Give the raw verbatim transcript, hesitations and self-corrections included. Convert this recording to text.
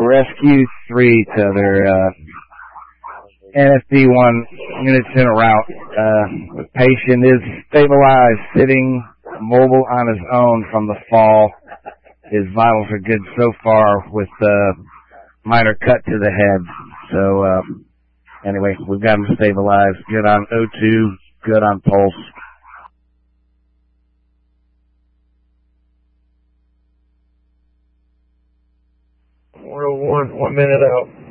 Rescue three to their uh, N S D one units en route. Uh, the patient is stabilized, sitting mobile on his own from the fall. His vitals are good so far with uh, minor cut to the head. So uh, anyway, we've got him stabilized. Good on O two, good on pulse. four oh one, one minute out.